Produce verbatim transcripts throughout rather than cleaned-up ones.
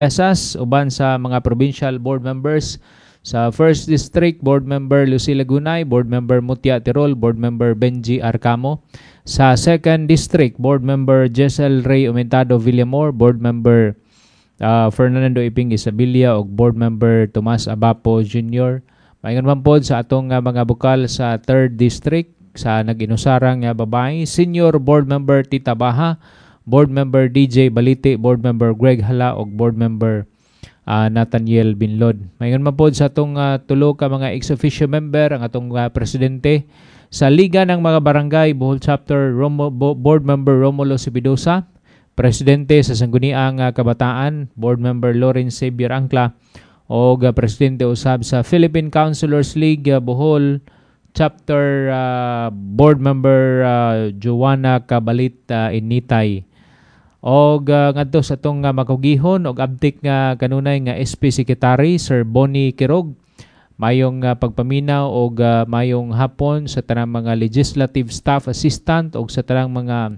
Esas uban sa mga provincial board members sa first District, Board Member Lucila Gunay, Board Member Mutia Tirol, Board Member Benji Arcamo. Sa second District, Board Member Jessel Ray Aumentado Villamor, Board Member uh, Fernando Iping Isabilia ug Board Member Tomas Abapo Junior Mayngon man pod sa atong uh, mga bukal sa third District sa nag-inusarang uh, babae, Senior Board Member Tita Baha, Board Member D J Balite, Board Member Greg Hala ug Board Member uh, Nathaniel Binlod. Mayon man pod sa atong uh, tulo ka mga ex-officio member, ang atong uh, presidente sa Liga ng mga Barangay Bohol Chapter, Romo, Bo, Board Member Romulo Sibidosa, presidente sa Sangguniang uh, Kabataan, Board Member Lawrence Xavier Angla, o uh, presidente usab sa Philippine Councilors League uh, Bohol Chapter, uh, Board Member uh, Joanna Cabalit uh, Initay. Og uh, ngadto sa atong uh, makugihon og abtik nga kanunay nga S P Secretary Sir Bonnie Kirog, mayong uh, pagpaminaw og uh, mayong hapon sa tanang mga legislative staff assistant og sa tanang mga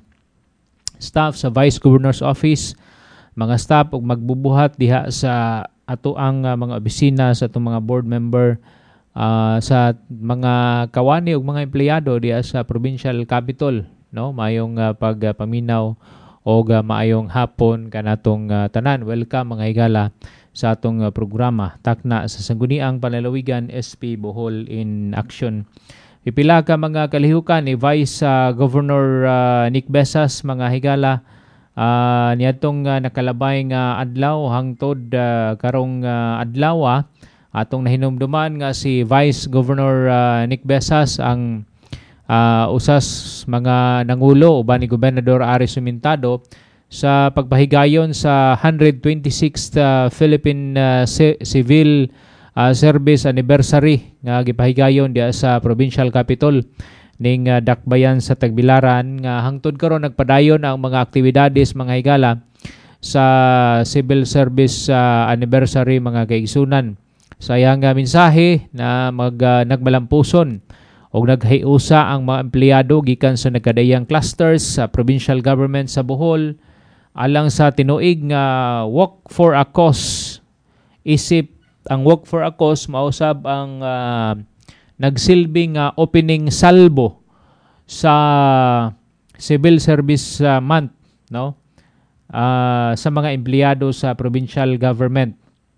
staff sa Vice Governor's Office, mga staff og magbubuhat diha sa ato ang uh, mga opisina sa atong mga board member, uh, sa mga kawani ug mga empleyado diha sa provincial capital, no, mayong uh, pagpaminaw o uh, maayong hapon kanatong uh, tanan. Welcome mga higala sa atong uh, programa takna sa Sangguniang Panlalawigan S P Bohol in Action. Pipila ka mga kalihukan ni Vice uh, Governor uh, Nick Besas mga higala uh, niadtong uh, nakalabay nga adlaw hangtod uh, karong uh, adlaw atong nahinumduman nga si Vice Governor uh, Nick Besas ang Uh, usas mga nangulo uban ni Gobernador Aris Sumintado sa pagpahigayon sa one hundred twenty-sixth uh, Philippine uh, Civil uh, Service Anniversary nga gipahigayon diya sa Provincial Capital ning uh, Dakbayan sa Tagbilaran nga hangtod karon nagpadayon ang mga aktibidades mga higala sa Civil Service uh, Anniversary mga kaigsunan. Sayang nga mensahe na mag uh, nagmalampuson og naghiusa ang mga empleyado gikan sa nagkadayang clusters sa provincial government sa Bohol alang sa tinuig nga walk for a cause. Isip ang walk for a cause mausab ang uh, nagsilbing uh, opening salbo sa Civil Service uh, Month, no, uh, sa mga empleyado sa provincial government.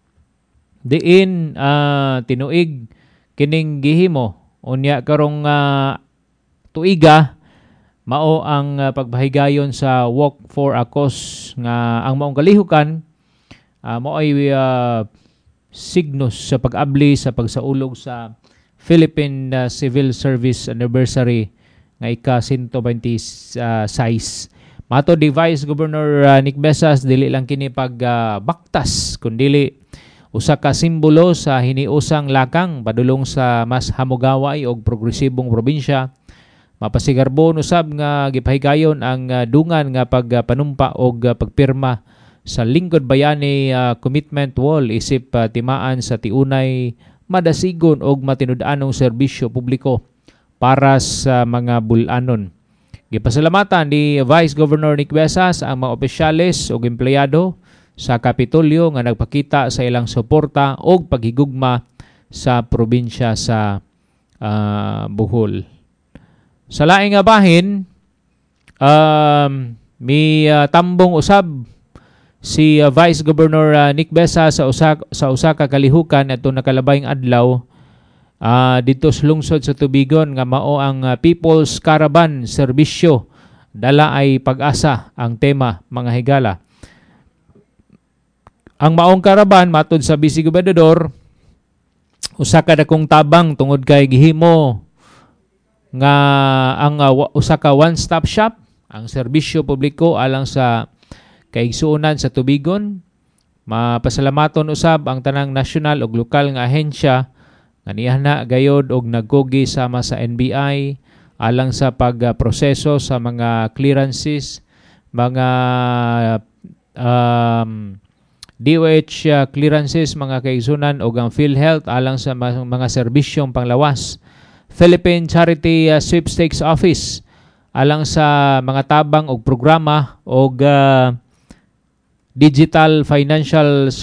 Diin uh, tinuig kining gihimo unya karong uh, tuiga mao ang uh, pagbahigayon sa walk for a cause nga ang maong kalihukan uh, mao ay uh, signos sa pag-abli sa pagsaulog sa Philippine uh, Civil Service Anniversary nga ika one hundred twenty-six. Mato di Vice Governor uh, Nick Besas, dili lang kini pagbaktas uh, kundili usa ka simbolo sa hiniusang lakang padulong sa mas hamugaway og progresibong probinsya. Mapasigarbon usab nga gipahigayon ang uh, dungan nga pagpanumpa uh, og uh, pagpirma sa Lingkod Bayani uh, Commitment Wall isip uh, timaan sa tiunay madasigon og matinud-anong serbisyo publiko para sa mga bulanon. Gipasalamatan ni Vice Governor Nick Besas ang mga opisyales ug empleyado sa Kapitolyo nga nagpakita sa ilang suporta o paghigugma sa probinsya sa uh, Bohol. Sa laing nga bahin, um, may uh, tambong usab si uh, Vice Governor uh, Nick Besa sa usa sa usa ka kalihukan ato nakalabayng adlaw uh, dito sa lungsod sa Tubigon nga mao ang uh, People's Caravan Serbisyo. Dala ay pag-asa ang tema mga higala. Ang maong karaban matud sa Vice Gobernador usa ka dakong tabang tungod kay gihimo nga ang uh, usa ka one-stop shop ang serbisyo publiko alang sa kaigsuonan sa Tubigon. Mapasalamaton usab ang tanang nasyonal ug lokal nga ahensya nga nihana gayod og nagkugi sama sa N B I alang sa pagproseso sa mga clearances, mga um, D O H uh, clearances mga kaigsunan o ang PhilHealth alang sa mga, mga serbisyong panglawas. Philippine Charity uh, Sweepstakes Office alang sa mga tabang o programa o uh, Digital Financial